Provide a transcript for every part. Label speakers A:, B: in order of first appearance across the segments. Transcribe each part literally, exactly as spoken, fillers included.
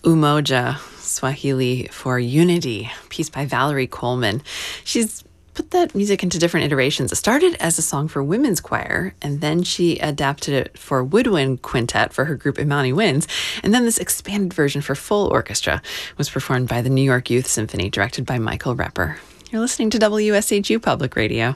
A: Umoja, Swahili for Unity, piece by Valerie Coleman. She's put that music into different iterations. It started as a song for women's choir, and then she adapted it for woodwind quintet for her group Imani Winds, and then this expanded version for full orchestra was performed by the New York Youth Symphony, directed by Michael Repper. You're listening to W S H U Public Radio.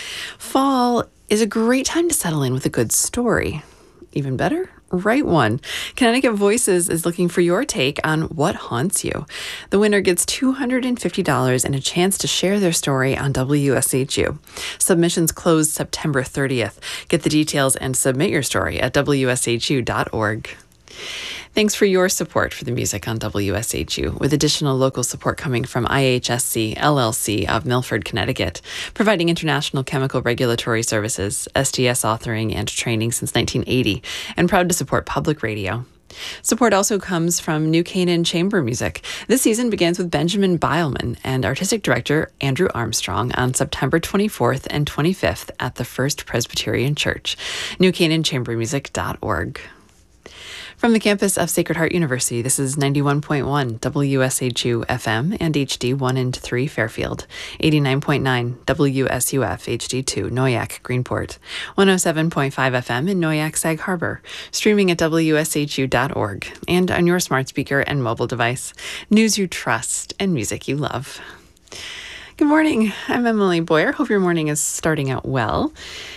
A: Fall is a great time to settle in with a good story. Even better, write one. Connecticut Voices is looking for your take on what haunts you. The winner gets two hundred fifty dollars and a chance to share their story on W S H U. Submissions close September thirtieth. Get the details and submit your story at W S H U dot org. Thanks for your support for the music on W S H U, with additional local support coming from I H S C, L L C of Milford, Connecticut, providing international chemical regulatory services, S T S authoring and training since nineteen eighty, and proud to support public radio. Support also comes from New Canaan Chamber Music. This season begins with Benjamin Beilman and Artistic Director Andrew Armstrong on September twenty-fourth and twenty-fifth at the First Presbyterian Church. new canaan chamber music dot org. From the campus of Sacred Heart University, this is ninety-one point one W S H U F M and H D one and three Fairfield, eighty-nine point nine W S U F H D two Noyak Greenport, one oh seven point five F M in Noyak Sag Harbor, streaming at W S H U dot org, and on your smart speaker and mobile device. News you trust and music you love. Good morning. I'm Emily Boyer. Hope your morning is starting out well.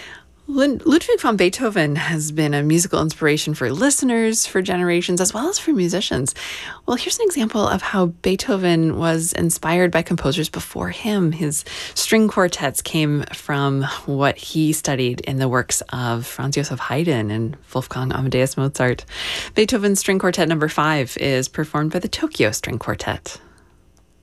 A: Ludwig van Beethoven has been a musical inspiration for listeners for generations, as well as for musicians. Well, here's an example of how Beethoven was inspired by composers before him. His string quartets came from what he studied in the works of Franz Joseph Haydn and Wolfgang Amadeus Mozart. Beethoven's String Quartet number five is performed by the Tokyo String Quartet.